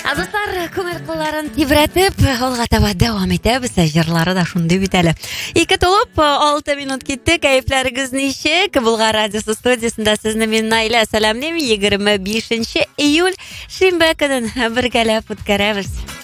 Достар, көңіл қыларын тебіретіп, олға таба давам етеміз. Жырлары да шунды бит әлі. 2 толып 6 минут кетті. Кайфларыңыз нешек? Бұлға радиосы студиясында сізні мен Найля сәлемдеймін. 25 июль шимбе күнін біргәләп өткәрәбез.